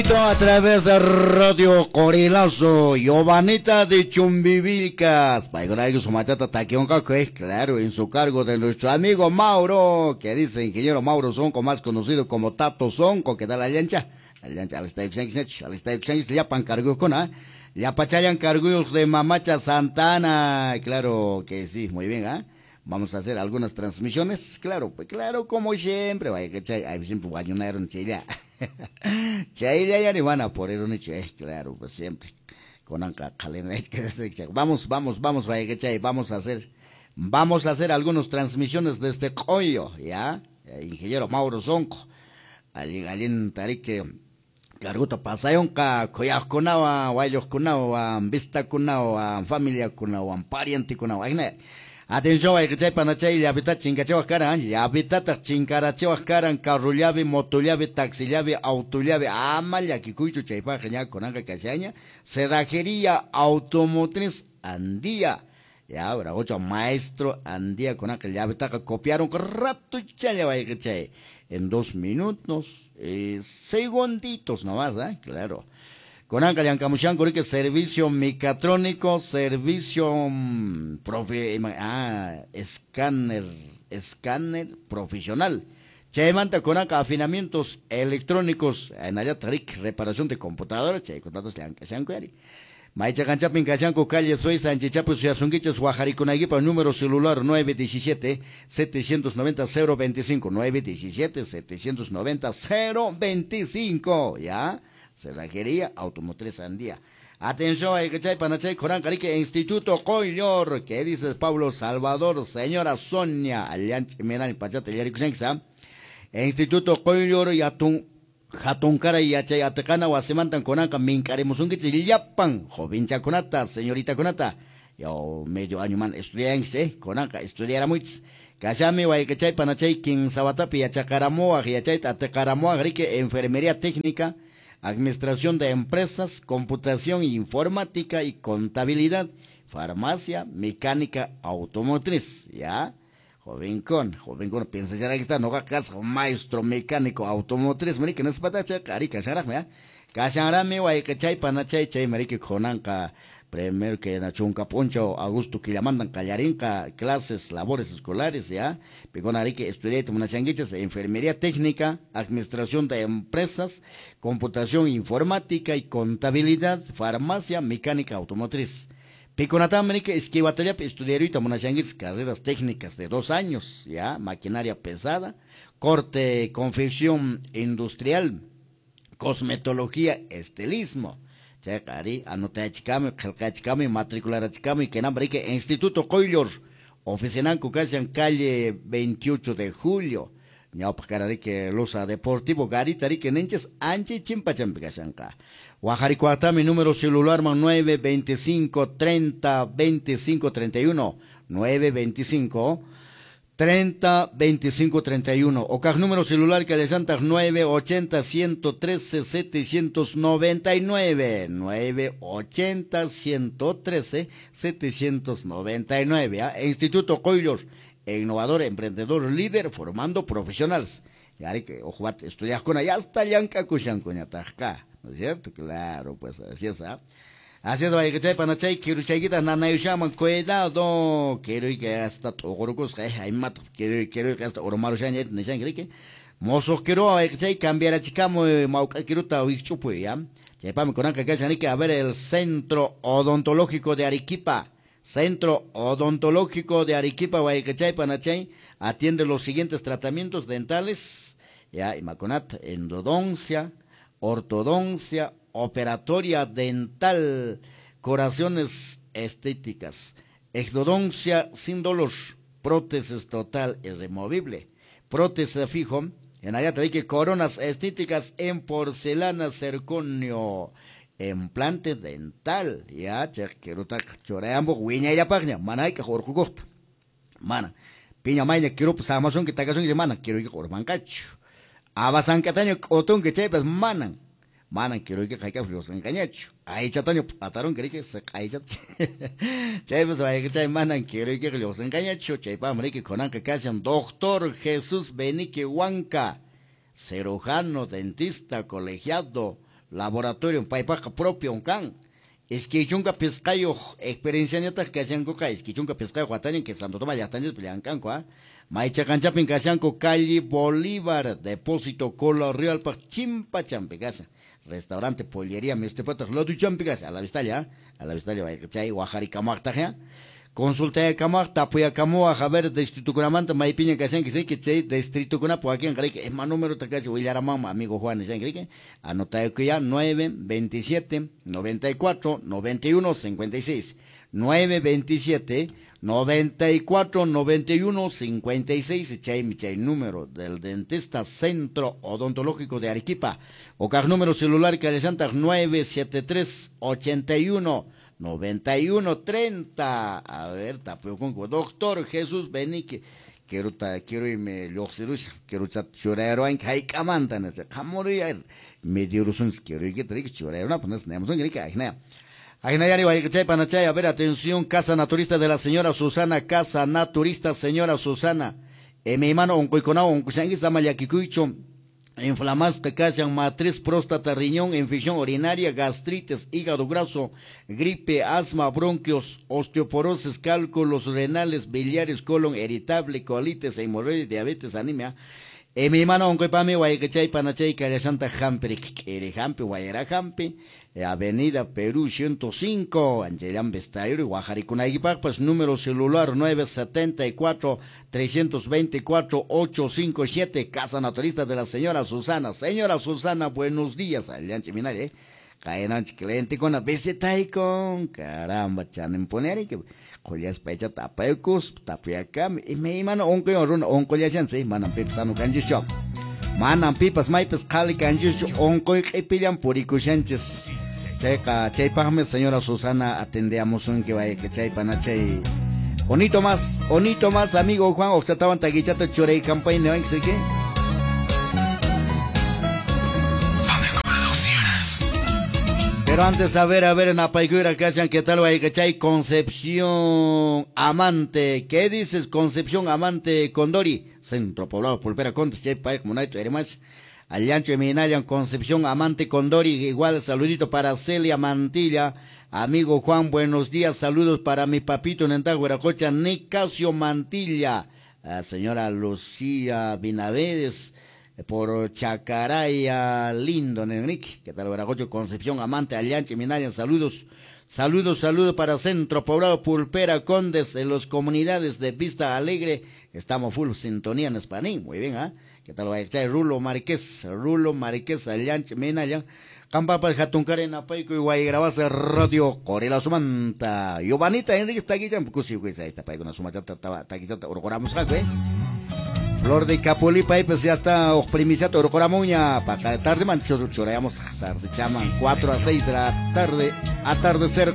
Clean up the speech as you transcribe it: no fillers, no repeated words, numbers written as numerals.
A través de Radio Corilazo, Giovanita de Chumbivilcas, Paigonario Sumachata Taquionca, que claro, en su cargo de nuestro amigo Mauro, que dice ingeniero Mauro Sonco, más conocido como Tato Sonco, que da la llancha, al estadio ya pan cargo con ya pachayan cargos de Mamacha Santana, claro que sí, muy bien, Vamos a hacer algunas transmisiones, claro, pues claro, como siempre, vaya que chay, ahí siempre guayunaron chilla. Chaya ya ni van a poner un hecho, claro, pues siempre. Con anca calena, vamos, vaya que chay, vamos a hacer algunas transmisiones desde Coyo, ya, ingeniero Mauro Sonco, allí en Tarique, claro, pasayon ka, koyas kunawa, guayos kunawa, vista kunawa, familia kunawa, pariente kunawa, atención, hay que chay panachay, y habitat chingachewas caran, y habitat chincarachewas caran, carrullabe, motullabe, taxillabe, autollabe, amaya, kikuichu chaypa, genial, con anga cachaña, cerrajería automotriz Andía. Ya, ahora, ocho maestro Andía, con anga, ya habitat, copiaron, rato chaya, vaya que chay, en 2 minutos, segunditos nomás, claro. Con Anca Yancamuchan, que servicio mecatrónico, servicio escáner profesional. Chaymanta con Anca afinamientos electrónicos, en allá reparación de computadoras, chay contratos Yancamuchan. Maicha Canchapin Cachanco, calle Suiza, en Chichapu, Suazunguichos, Guajariconaguipa, número celular 917-790-025, 917-790-025, ¿ya? Cerrajería Automotriz Andía. Atención, hay que chay panachay Corán Carique, Instituto Coylor, que dice Pablo Salvador, señora Sonia, Alianchi Menal Pachate Yarikusenxa, Instituto Coylor y Hatun Cara y Achay Atacana, Guasemantan Conanca, Mincaremusunguichi, Yapan, joven Chaconata, señorita Conata, yo medio año man, estudiante, Conanca, estudiara muchos. Cachame, Guaycachay Panachay, King Sabatapi, Achacaramoa, Yachay, Atacaramoa, Grique, Enfermería Técnica, Administración de Empresas, Computación Informática y Contabilidad, Farmacia, Mecánica Automotriz, ¿ya? Joven con, piensa ya que está, no hagas maestro mecánico automotriz, marica, no es patacha, carica, charame, Cacharame, Guaycachay, Panachay, Chay, marica, Conanca, primero que Nachunca Poncho, Augusto, que le mandan Callarinca, clases, labores escolares, ¿ya? Piconarique, estudié Tumunachanguichas, enfermería técnica, administración de empresas, computación informática y contabilidad, farmacia, mecánica automotriz. Piconatamérica, esquivatallap, estudié Tumunachanguichas, carreras técnicas de 2 años, ¿ya? Maquinaria pesada, corte, confección industrial, cosmetología, estilismo. Chacari, anota chicame, calcachicame, matricular chicame, que nombre que Instituto Coylor, oficina en calle 28 de julio. Ñaupa que losa deportivo, garita, que nenches, anche chimpachampicasanca. Guajaricuatami, número celular, 925 30 25 31, 925 30 25 31. O número celular que de Santa 980 113 799. 980 113 799. Instituto Coylor, innovador, emprendedor, líder, formando profesionales. Y ahora que, ojo, estudias con allá hasta Yanca Cushancuñatajca, ¿no es cierto? Claro, pues así es, Así es, vaya que chay panachay, quiero chayita, nanayushaman, cuidado, quiero que hasta Togorocos, hay mato, quiero que hasta Oromaro Shanyet, Nishan Grike, Mozos quiero, vaya que chay, cambiar a Chicamo, Mauca quiero, Tawichupu, ya, Chaypame con Anca Cachanique, a ver el Centro Odontológico de Arequipa, Centro Odontológico de Arequipa, vaya que chay panachay, atiende los siguientes tratamientos dentales, ya, y Maconat, endodoncia, ortodoncia, operatoria dental, curaciones estéticas, exodoncia sin dolor, prótesis total y removible, prótesis fijo, en allá trae coronas estéticas en porcelana circonio, implante dental, ya, quiero choreambo, huiña ya pagna, mana que jorco costa, mana, piña maña, quiero pues amazon que tagason de mana, quiero que jorbancacho, abasan que taño, otón que chepas, manan, quiero que caiga los engañacho. Ahí chataño, pataron, que se caiga. Chay, vaya que chay, quiero que los engañacho. Chay, que con que casan doctor Jesús Benique Huanca, cirujano, dentista, colegiado, laboratorio, paipaja propio, un can. Es que chunga pescayo, experiencia neta que hacían coca, es que chunga pescayo, guataño, que Santo Tomás ya están peleando canco, Maicha canchapin casanco, calle Bolívar, depósito Cola Real, pa chimpa champigasa. Restaurante, pollería, me usted puede lo duchan pigas, a la vista ya, chay, Oaxaca y Camarta, consulta de Camarta, apoya Camoa, Javer, distrito Cunamanta, Maipiña, que sé que chay, distrito Cunapo, aquí en Greque, es más número, te casi voy a la mamá, amigo Juan, en Greque, anota que ya, 9, 27, 94, 91, 56, 9, 27, 94 91 56 chay número del dentista Centro Odontológico de Arequipa o car número celular que le santa 973 81 91 30. A ver, tapeo con doctor Jesús Benique. Quiero irme los cirus, quiero chorero en Kaikamanta, Camoria, medio rusos, quiero ir que te diga chorero, no, pues no es que a ver, atención, Casa Naturista de la señora Susana, Casa Naturista, señora Susana. Mi mano, un coiconao, un cusanguis, mayaquicuicho, inflamas que casan matriz, próstata, riñón, infección urinaria, gastritis, hígado graso, gripe, asma, bronquios, osteoporosis, cálculos renales, biliares, colon irritable, colitis, hemorroides, diabetes, anemia. Mi mano, un coipame, guayachay, panachay, santa jampe, quiere jampe, guayara jampe. Avenida Perú 105, Angelan Bestairo, Guajaricunaipac, pues número celular 974-324-857, Casa Naturista de la señora Susana. Señora Susana, buenos días. Alianche Minale, Caenanch, cliente con la con caramba, chan en poner que collas pecha tapecos, tapiacam, y me mano onco ya chance, manan pipsano canji shop. Manan pipas maipes cali canjis onco y pillan purico chanches. Checa, pajame, señora Susana, atendemos un que vaya que chay panachay. Onito más, amigo Juan, observaban taguichato chorei campaña, ¿no? ¿Qué? Pero antes, a ver, en la paigura que hacen, ¿qué tal vaya que chay? Concepción Amante, ¿qué dices? Concepción Amante Condori, Centro Poblado Pulpera Contes, chay paig, como no hay, tú eres más. Aliancho de Minayan, Concepción Amante Condori, igual saludito para Celia Mantilla, amigo Juan, buenos días, saludos para mi papito Nentá, Hueracocha, Nicasio Mantilla, señora Lucía Binavedes, por Chacaraya, lindo, Nenrique, ¿qué tal Hueracocha, Concepción Amante, Aliancho de Minayan, saludos para Centro Poblado Pulpera Condes, en las comunidades de Vista Alegre, estamos full sintonía en español, muy bien, ¿Qué tal va a echar Rulo Marqués, Allanche, Menaya, Campapa, Jatuncarena, Paico y Guaygrabasa, Radio Corela Sumanta, Giovanita Enrique está aquí, ya Cusi, güey, ahí está Paico, una sumata, taquizata, Orcoramos, güey. Flor de Capolipa, pues ya está, Primisato, Orcoramuña, para tarde, manchos, choreamos, tarde, chaman, 4 a 6 de la tarde, atardecer.